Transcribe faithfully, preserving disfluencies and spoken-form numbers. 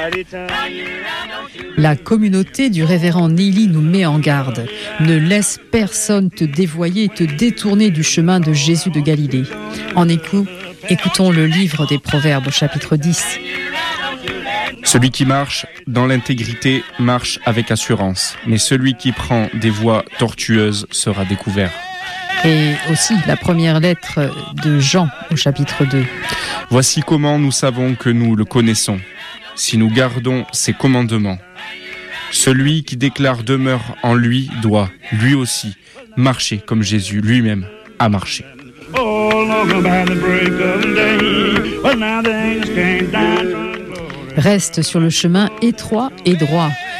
La communauté du révérend Neely nous met en garde. Ne laisse personne te dévoyer et te détourner du chemin de Jésus de Galilée. En écoute, écoutons le livre des Proverbes au chapitre dix. Celui qui marche dans l'intégrité marche avec assurance, mais celui qui prend des voies tortueuses sera découvert. Et aussi la première lettre de Jean au chapitre deux. Voici comment nous savons que nous le connaissons, si nous gardons ses commandements. Celui qui déclare demeure en lui doit, lui aussi, marcher comme Jésus lui-même a marché. Reste sur le chemin étroit et droit.